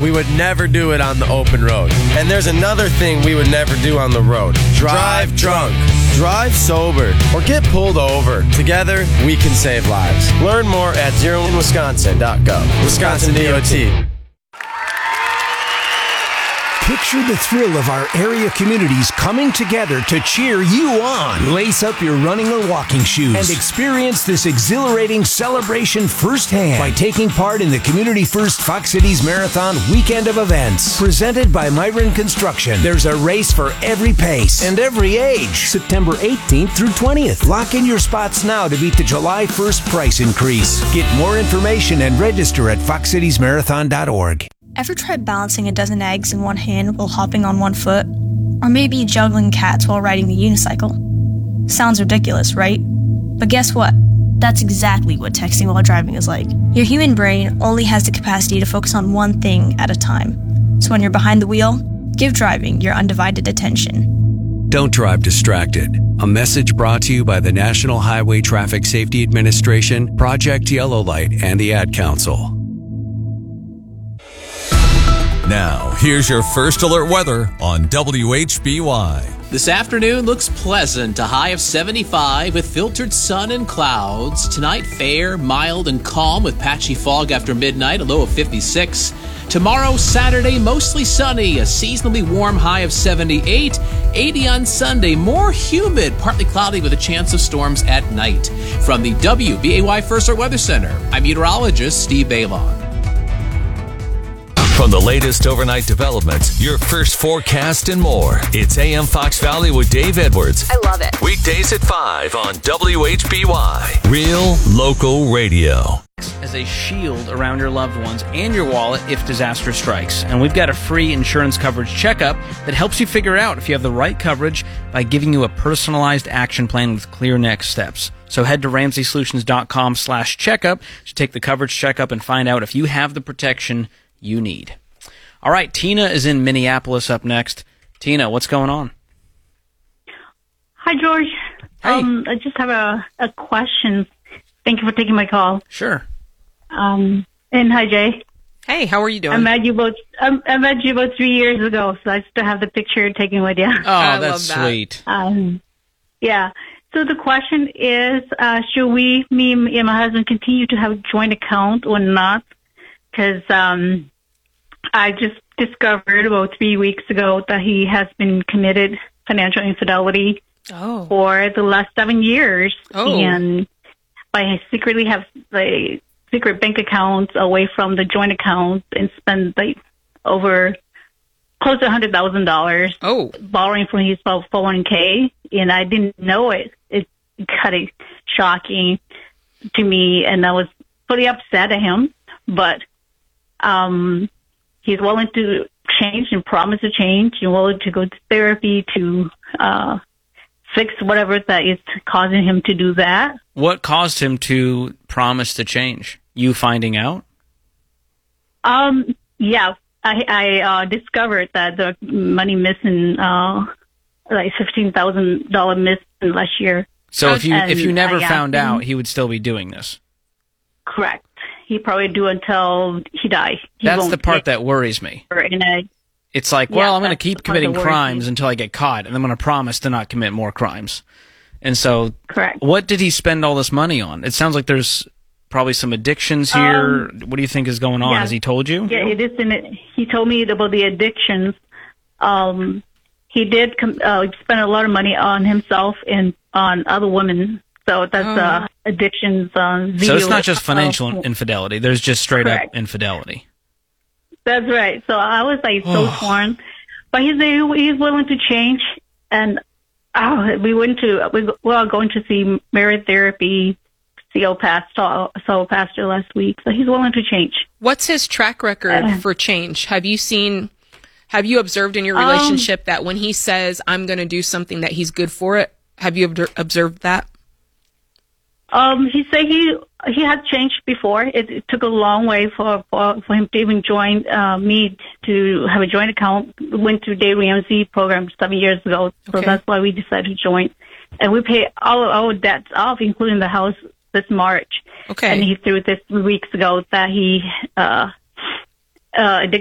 we would never do it on the open road. And there's another thing we would never do on the road. Drive drunk. Drive sober. Or get pulled over. Together, we can save lives. Learn more at zeroinwisconsin.gov. Wisconsin DOT. Picture the thrill of our area communities coming together to cheer you on. Lace up your running or walking shoes and experience this exhilarating celebration firsthand by taking part in the Community First Fox Cities Marathon weekend of events. Presented by Myron Construction, there's a race for every pace and every age. September 18th through 20th. Lock in your spots now to beat the July 1st price increase. Get more information and register at foxcitiesmarathon.org. Ever tried balancing a dozen eggs in one hand while hopping on one foot? Or maybe juggling cats while riding the unicycle? Sounds ridiculous, right? But guess what? That's exactly what texting while driving is like. Your human brain only has the capacity to focus on one thing at a time. So when you're behind the wheel, give driving your undivided attention. Don't drive distracted. A message brought to you by the National Highway Traffic Safety Administration, Project Yellow Light, and the Ad Council. Now, here's your first alert weather on WHBY. This afternoon looks pleasant, a high of 75 with filtered sun and clouds. Tonight, fair, mild, and calm with patchy fog after midnight, a low of 56. Tomorrow, Saturday, mostly sunny, a seasonally warm high of 78. 80 on Sunday, more humid, partly cloudy with a chance of storms at night. From the WBAY First Alert Weather Center, I'm meteorologist Steve Baylon. From the latest overnight developments, your first forecast and more. It's AM Fox Valley with Dave Edwards. I love it. Weekdays at 5 on WHBY. Real local radio. As a shield around your loved ones and your wallet if disaster strikes. And we've got a free insurance coverage checkup that helps you figure out if you have the right coverage by giving you a personalized action plan with clear next steps. So head to RamseySolutions.com/checkup to take the coverage checkup and find out if you have the protection you need. All right, Tina is in Minneapolis up next. Tina, what's going on? Hi, George. Hey. I just have a question. Thank you for taking my call. Sure. And hi, Jay. Hey, how are you doing? I met you about 3 years ago, so I still have the picture taken with you. Oh, that's sweet. Yeah. So the question is, should me and my husband continue to have a joint account or not? Because I just discovered about 3 weeks ago that he has been committed financial infidelity for the last 7 years. And by secretly have secret bank accounts away from the joint accounts and spend over close to $100,000 borrowing from his 401k. And I didn't know it. It's kind of shocking to me, and I was pretty upset at him. But he's willing to change and promise to change and willing to go to therapy to fix whatever that is causing him to do that. What caused him to promise to change? You finding out? Yeah. I discovered that the money missing, like $15,000 missing last year. So if you never found out, he would still be doing this? Correct. He probably do until he dies. That's the part that worries me. It's like, well, I'm going to keep committing crimes until I get caught, and I'm going to promise to not commit more crimes. And so, correct. What did he spend all this money on? It sounds like there's probably some addictions here. What do you think is going on? Yeah. Has he told you? Yeah, it is. He told me about the addictions. He did spend a lot of money on himself and on other women. So that's addictions on video. So it's not just financial infidelity. There's just straight up infidelity. That's right. So I was so torn. But he's willing to change. And we are going to see marriage therapy, saw pastor last week. So he's willing to change. What's his track record for change? Have you observed in your relationship that when he says, I'm going to do something, that he's good for it? Have you observed that? He said he had changed before. It took a long way for him to even join me to have a joint account. We went through Dave Ramsey program 7 years ago, so that's why we decided to join. And we pay all our debts off, including the house, this March. Okay. And he threw this 3 weeks ago that he